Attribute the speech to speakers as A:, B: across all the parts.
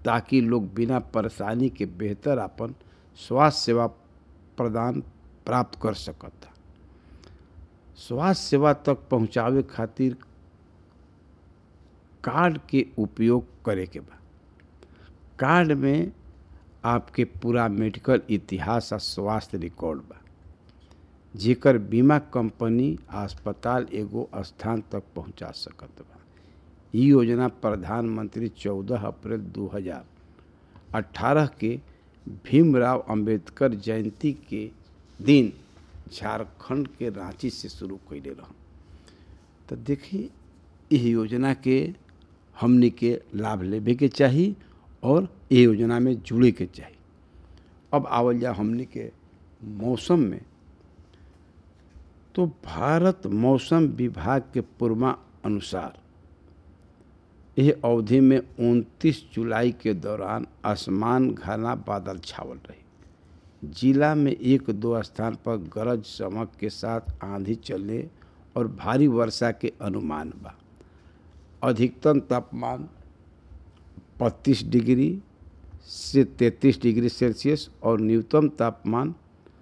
A: ताकि लोग बिना परेशानी के बेहतर अपन स्वास्थ्य सेवा प्रदान प्राप्त कर सकता। स्वास्थ्य सेवा तक पहुँचावे खातिर कार्ड के उपयोग करे के बा। कार्ड में आपके पूरा मेडिकल इतिहास आ स्वास्थ्य रिकॉर्ड बा, जेकर बीमा कंपनी अस्पताल एगो स्थान तक पहुंचा सकत बा। ई योजना प्रधानमंत्री 14 अप्रैल 2018 के भीमराव अंबेडकर जयंती के दिन झारखंड के रांची से शुरू कइले रहन। तो देखिए, इस योजना के हमनी के लाभ लेवे के चाही और ये योजना में जुड़े के चाही। अब आवल जा हमनी के मौसम में, तो भारत मौसम विभाग के पूर्वानुसार यह अवधि में 29 जुलाई के दौरान आसमान घना बादल छावल रही। जिला में 1-2 स्थान पर गरज चमक के साथ आंधी चलने और भारी वर्षा के अनुमान बा। अधिकतम तापमान 32 डिग्री से 33 डिग्री सेल्सियस और न्यूनतम तापमान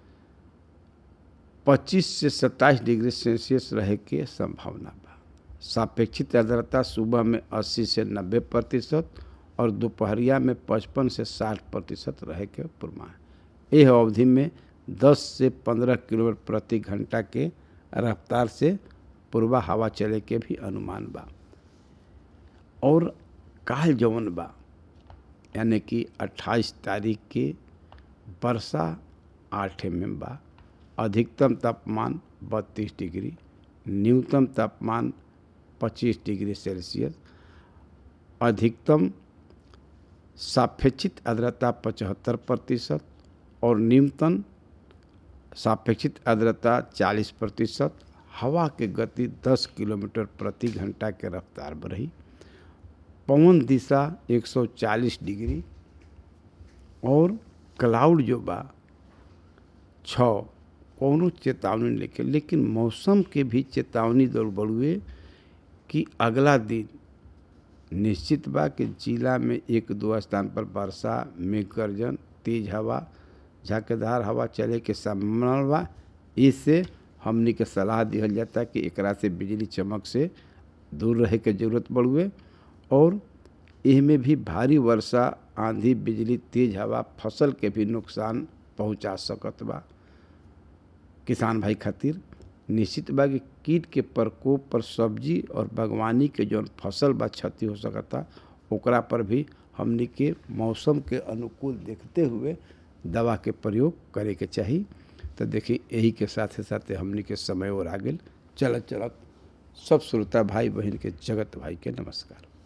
A: 25 से 27 डिग्री सेल्सियस रहे के संभावना बा। सापेक्षिक आर्द्रता सुबह में 80 से 90% और दोपहरिया में 55 से 60% रहे के पूर्वानुमान। यह अवधि में 10 से 15 किलोमीटर प्रति घंटा के रफ्तार से पूर्वा हवा चले के भी अनुमान बा। और काल जवन बा, यानी कि 28 तारीख के वर्षा 8 में बा। अधिकतम तापमान 32 डिग्री, न्यूनतम तापमान 25 डिग्री सेल्सियस, अधिकतम सापेक्षिक आर्द्रता 75% और न्यूनतम सापेक्षिक आर्द्रता 40%। हवा के गति 10 किलोमीटर प्रति घंटा के रफ्तार पर रही। पवन दिशा 140 डिग्री और क्लाउड जो बा 6 कौनो चेतावनी लेके, लेकिन मौसम के भी चेतावनी दौड़ बढ़ुए कि अगला दिन निश्चित बा कि जिला में 1-2 स्थान पर वर्षा, मेघ गर्जन, तेज हवा, झाकेदार हवा चले के संभावना बा। इससे हमनी के सलाह दिहल जाता कि एकरा से बिजली चमक से दूर रहे के जरूरत बढ़ुए। और इनमें भी भारी वर्षा, आंधी, बिजली, तेज हवा फसल के भी नुकसान पहुंचा सकत बा। किसान भाई खातिर निश्चित बा कि कीट के प्रकोप पर सब्जी और बागवानी के जौन फसल बा क्षति हो सकता, ओकरा पर भी हमनी के मौसम के अनुकूल देखते हुए दवा के प्रयोग करे के चाही। तो देखिए, यही के साथे साथे हमनी के समय और आ गेल। चलत चलत सब श्रोता भाई बहन के जगत भाई के नमस्कार।